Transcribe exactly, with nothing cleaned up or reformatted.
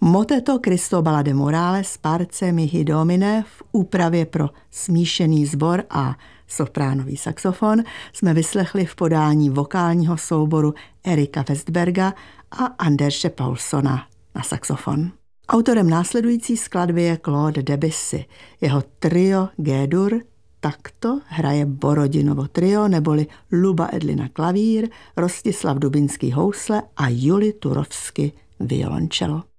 Moteto Cristobala de Morales Parce mihi domine v úpravě pro smíšený sbor a sopránový saxofon jsme vyslechli v podání vokálního souboru Erika Westberga a Anderse Paulsona na saxofon. Autorem následující skladby je Claude Debussy. Jeho trio G-dur takto hraje Borodinovo trio neboli Luba Edlina klavír, Rostislav Dubinský housle a Juli Turovsky violoncello.